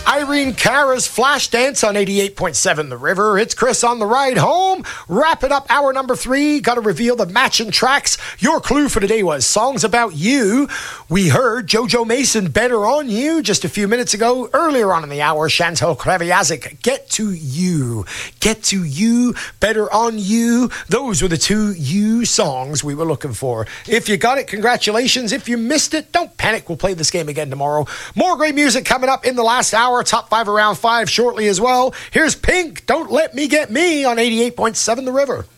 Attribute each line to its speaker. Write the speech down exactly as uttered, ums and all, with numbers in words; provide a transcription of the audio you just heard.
Speaker 1: Irene Cara's Flashdance on eighty-eight point seven The River. It's Chris on the ride home. Wrapping up hour number three. Got to reveal the matching tracks. Your clue for today was Songs About You. We heard Jojo Mason, Better On You, just a few minutes ago. Earlier on in the hour, Chantal Kreviazik, Get To You. Get To You, Better On You. Those were the two You songs we were looking for. If you got it, congratulations. If you missed it, don't panic. We'll play this game again tomorrow. More great music coming up in the last hour. Top five around five shortly as well. Here's Pink, Don't Let Me Get Me on eighty-eight point seven The River.